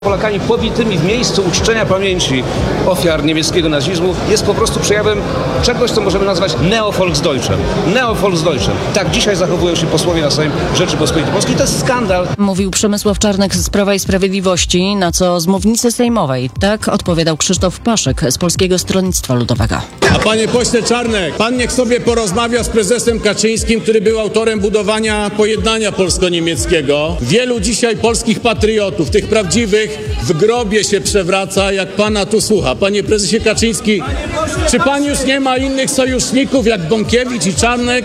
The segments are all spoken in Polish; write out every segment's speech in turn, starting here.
Polakami pobitymi w miejscu uczczenia pamięci ofiar niemieckiego nazizmu jest po prostu przejawem czegoś, co możemy nazwać Neo-Volksdeutschem. Neo-Volksdeutschem. Tak dzisiaj zachowują się posłowie na Sejm Rzeczypospolitej Polskiej. To jest skandal. Mówił Przemysław Czarnek z Prawa i Sprawiedliwości, na co z mównicy sejmowej tak odpowiadał Krzysztof Paszyk z Polskiego Stronnictwa Ludowego. A panie pośle Czarnek, pan niech sobie porozmawia z prezesem Kaczyńskim, który był autorem budowania pojednania polsko-niemieckiego. Wielu dzisiaj polskich patriotów, tych prawdziwych, w grobie się przewraca, jak pana tu słucha. Panie prezesie Kaczyński, czy pan już nie ma innych sojuszników jak Bąkiewicz i Czarnek?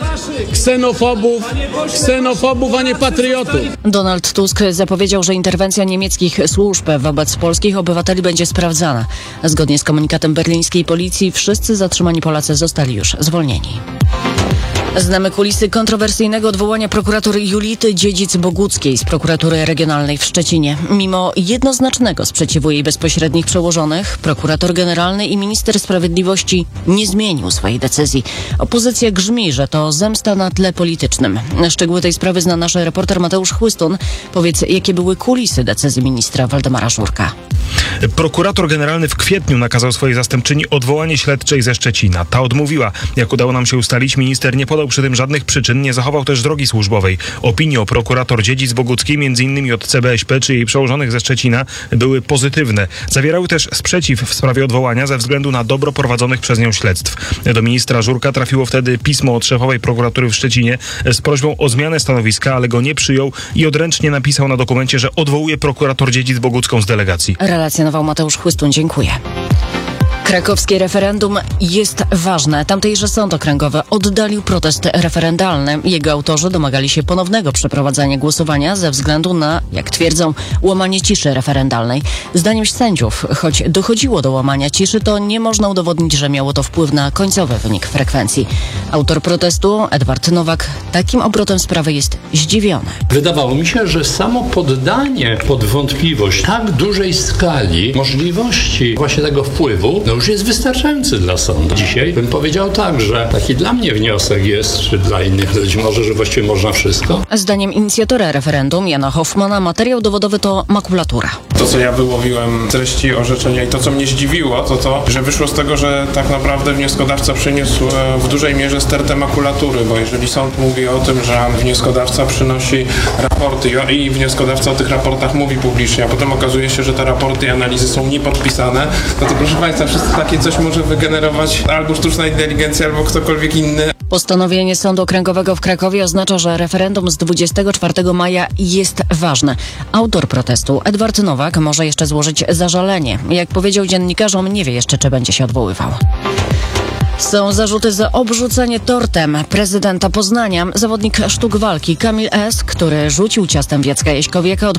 Ksenofobów, a nie patriotów. Donald Tusk zapowiedział, że interwencja niemieckich służb wobec polskich obywateli będzie sprawdzana. Zgodnie z komunikatem berlińskiej policji wszyscy zatrzymani Polacy zostali już zwolnieni. Znamy kulisy kontrowersyjnego odwołania prokuratury Julity Dziedzic-Boguckiej z prokuratury regionalnej w Szczecinie. Mimo jednoznacznego sprzeciwu jej bezpośrednich przełożonych, prokurator generalny i minister sprawiedliwości nie zmienił swojej decyzji. Opozycja grzmi, że to zemsta na tle politycznym. Szczegóły tej sprawy zna nasz reporter Mateusz Chłystun. Powiedz, jakie były kulisy decyzji ministra Waldemara Żurka? Prokurator generalny w kwietniu nakazał swojej zastępczyni odwołanie śledczej ze Szczecina. Ta odmówiła. Jak udało nam się ustalić, minister nie podał przy tym żadnych przyczyn, nie zachował też drogi służbowej. Opinie o prokurator Dziedzic-Boguckiej, m.in. od CBŚP czy jej przełożonych ze Szczecina, były pozytywne. Zawierały też sprzeciw w sprawie odwołania ze względu na dobro prowadzonych przez nią śledztw. Do ministra Żurka trafiło wtedy pismo od szefowej prokuratury w Szczecinie z prośbą o zmianę stanowiska, ale go nie przyjął i odręcznie napisał na dokumencie, że odwołuje prokurator Dziedzic-Bogucką z delegacji. Relacjonował Mateusz Chłystun. Dziękuję. Krakowskie referendum jest ważne. Tamtejszy sąd okręgowy oddalił protest referendalny. Jego autorzy domagali się ponownego przeprowadzenia głosowania ze względu na, jak twierdzą, łamanie ciszy referendalnej. Zdaniem sędziów, choć dochodziło do łamania ciszy, to nie można udowodnić, że miało to wpływ na końcowy wynik frekwencji. Autor protestu, Edward Nowak, takim obrotem sprawy jest zdziwiony. Wydawało mi się, że samo poddanie pod wątpliwość tak dużej skali możliwości właśnie tego wpływu już jest wystarczający dla sądu. Dzisiaj bym powiedział tak, że taki dla mnie wniosek jest, czy dla innych ludzi może, że właściwie można wszystko. Zdaniem inicjatora referendum, Jana Hoffmana, materiał dowodowy to makulatura. To, co ja wyłowiłem z treści orzeczenia i to, co mnie zdziwiło, to, że wyszło z tego, że tak naprawdę wnioskodawca przyniósł w dużej mierze stertę makulatury, bo jeżeli sąd mówi o tym, że wnioskodawca przynosi raporty i wnioskodawca o tych raportach mówi publicznie, a potem okazuje się, że te raporty i analizy są niepodpisane, no to proszę Państwa, takie coś może wygenerować albo sztuczna inteligencja, albo ktokolwiek inny. Postanowienie Sądu Okręgowego w Krakowie oznacza, że referendum z 24 maja jest ważne. Autor protestu, Edward Nowak, może jeszcze złożyć zażalenie. Jak powiedział dziennikarzom, nie wie jeszcze, czy będzie się odwoływał. Są zarzuty za obrzucenie tortem prezydenta Poznania. Zawodnik sztuk walki Kamil S., który rzucił ciastem w Jacka Jaśkowiaka,